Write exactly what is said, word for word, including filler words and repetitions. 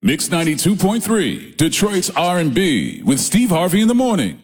Mix ninety-two point three, Detroit's R and B with Steve Harvey in the morning.